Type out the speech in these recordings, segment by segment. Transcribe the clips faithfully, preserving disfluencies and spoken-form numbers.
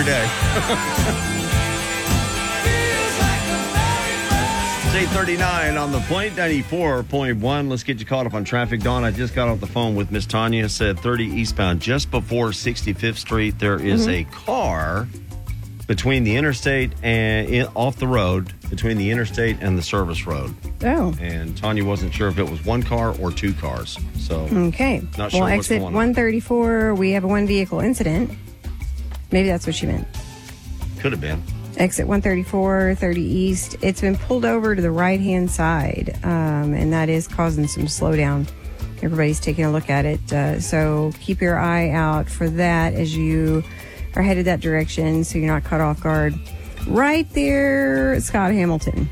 every day. It's eight thirty-nine on the Point, ninety-four point one. Let's get you caught up on traffic. Dawn, I just got off the phone with Miss Tanya. Said thirty eastbound, just before sixty-fifth Street, there is mm-hmm. a car between the interstate and in, off the road, between the interstate and the service road. Oh. And Tanya wasn't sure if it was one car or two cars. So, okay. Not sure well, what's exit going on. one thirty-four, we have a one vehicle incident. Maybe that's what she meant. Could have been. Exit one thirty-four, thirty East. It's been pulled over to the right-hand side, um, and that is causing some slowdown. Everybody's taking a look at it. Uh, so keep your eye out for that as you are headed that direction so you're not caught off guard. Right there, Scott Hamilton.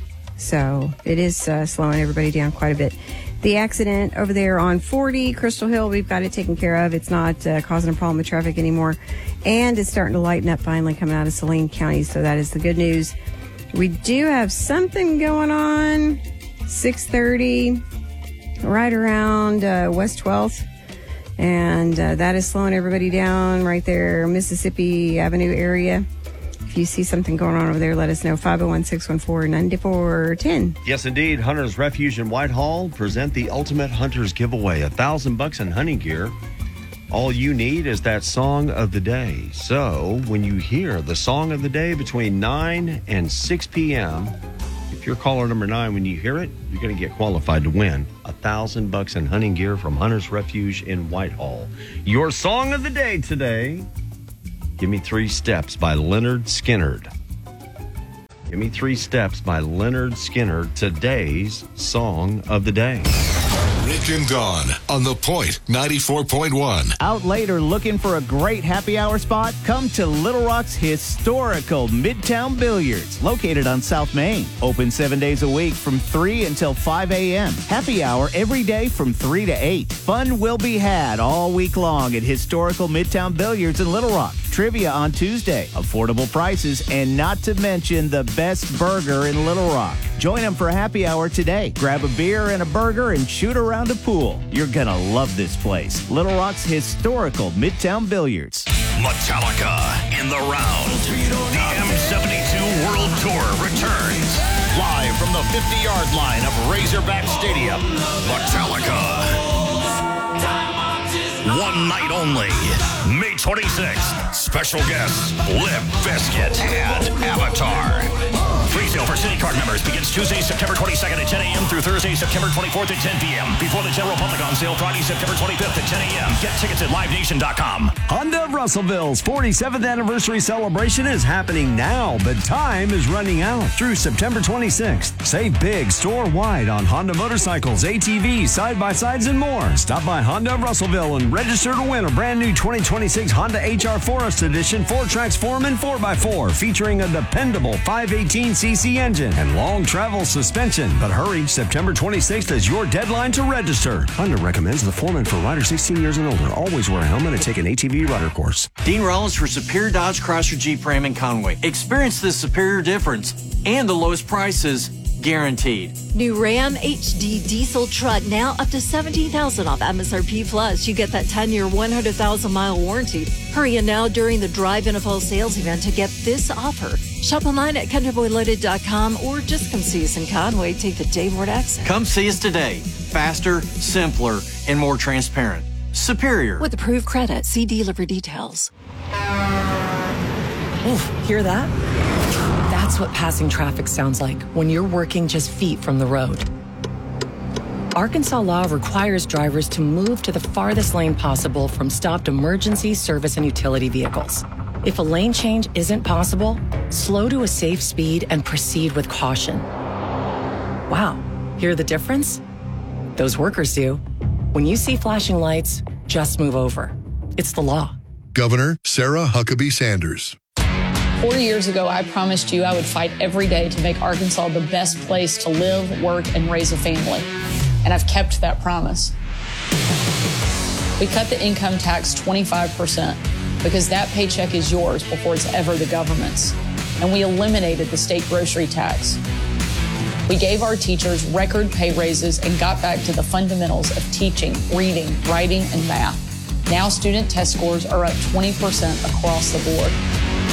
So it is uh, slowing everybody down quite a bit. The accident over there on forty, Crystal Hill, we've got it taken care of. It's not uh, causing a problem with traffic anymore. And it's starting to lighten up finally coming out of Saline County. So that is the good news. We do have something going on. six thirty, right around uh, West twelfth. And uh, that is slowing everybody down right there, Mississippi Avenue area. If you see something going on over there, let us know. five oh one, six one four, nine four one zero. Yes, indeed. Hunter's Refuge in Whitehall present the Ultimate Hunters Giveaway. A thousand bucks in hunting gear. All you need is that song of the day. So when you hear the song of the day between nine and six p.m., if you're caller number nine, when you hear it, you're going to get qualified to win a thousand bucks in hunting gear from Hunter's Refuge in Whitehall. Your song of the day today, Give Me Three Steps by Leonard Skinner. Give Me Three Steps by Leonard Skinner, today's song of the day. Rick and Dawn on the Point, ninety-four point one. Out later looking for a great happy hour spot? Come to Little Rock's historical Midtown Billiards, located on South Main. Open seven days a week from three until five a.m. Happy hour every day from three to eight. Fun will be had all week long at historical Midtown Billiards in Little Rock. Trivia on Tuesday, affordable prices, and not to mention the best burger in Little Rock. Join them for a happy hour today. Grab a beer and a burger and shoot around a pool. You're gonna love this place. Little Rock's historical Midtown Billiards. Metallica in the round. The M seventy-two World Tour returns. Live from the fifty-yard line of Razorback Stadium. Metallica. One night only. May twenty-sixth. Special guests, Limp Bizkit and Avatar. Pre-sale for City Card members begins Tuesday, September twenty-second at ten a.m. through Thursday, September twenty-fourth at ten p.m. Before the general public on sale Friday, September twenty-fifth at ten a.m. Get tickets at live nation dot com. Honda of Russellville's forty-seventh anniversary celebration is happening now, but time is running out through September twenty-sixth. Save big store-wide on Honda motorcycles, A T Vs, side-by-sides, and more. Stop by Honda of Russellville and register to win a brand new twenty twenty-six Honda H R Forest Edition four-trax Foreman four by four featuring a dependable five eighteen c c engine and long travel suspension. But hurry, September twenty-sixth is your deadline to register. Honda recommends the Foreman for riders sixteen years and older. Always wear a helmet and take an A T V rider course. Dean Rollins for Superior Dodge Chrysler Jeep Ram in Conway. Experience the superior difference and the lowest prices guaranteed. New Ram H D diesel truck now up to seventeen thousand dollars off M S R P Plus. You get that ten-year, one hundred thousand mile warranty. Hurry in now during the Drive N F L sales event to get this offer. Shop online at country boy loaded dot com or just come see us in Conway. Take the Dave Ward exit. Come see us today. Faster, simpler, and more transparent. Superior. With approved credit. See dealer for details. Oof, hear that? That's what passing traffic sounds like when you're working just feet from the road. Arkansas law requires drivers to move to the farthest lane possible from stopped emergency, service, and utility vehicles. If a lane change isn't possible, slow to a safe speed and proceed with caution. Wow, hear the difference? Those workers do. When you see flashing lights, just move over. It's the law. Governor Sarah Huckabee Sanders. Four years ago, I promised you I would fight every day to make Arkansas the best place to live, work, and raise a family. And I've kept that promise. We cut the income tax twenty-five percent because that paycheck is yours before it's ever the government's. And we eliminated the state grocery tax. We gave our teachers record pay raises and got back to the fundamentals of teaching, reading, writing, and math. Now student test scores are up twenty percent across the board.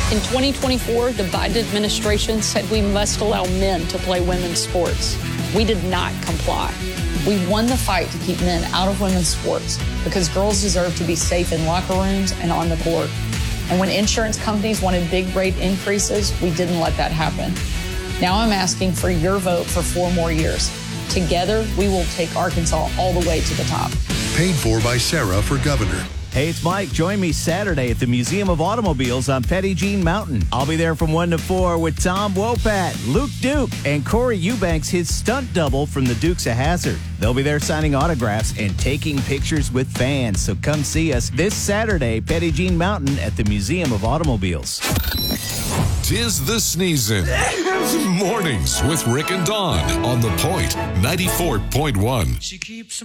In twenty twenty-four, the Biden administration said we must allow men to play women's sports. We did not comply. We won the fight to keep men out of women's sports because girls deserve to be safe in locker rooms and on the court. And when insurance companies wanted big rate increases, we didn't let that happen. Now I'm asking for your vote for four more years. Together, we will take Arkansas all the way to the top. Paid for by Sarah for governor. Hey, it's Mike. Join me Saturday at the Museum of Automobiles on Petit Jean Mountain. I'll be there from one to four with Tom Wopat, Luke Duke, and Corey Eubanks, his stunt double from the Dukes of Hazzard. They'll be there signing autographs and taking pictures with fans. So come see us this Saturday, Petit Jean Mountain at the Museum of Automobiles. Tis the sneezing. Mornings with Rick and Dawn on The Point ninety-four point one. She keeps